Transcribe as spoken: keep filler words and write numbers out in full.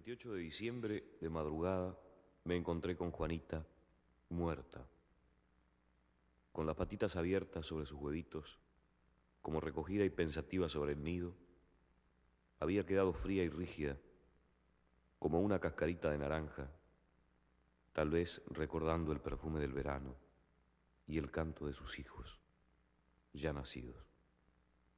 veintiocho de diciembre, de madrugada, me encontré con Juanita muerta, con las patitas abiertas sobre sus huevitos, como recogida y pensativa sobre el nido. Había quedado fría y rígida, como una cascarita de naranja, tal vez recordando el perfume del verano y el canto de sus hijos, ya nacidos.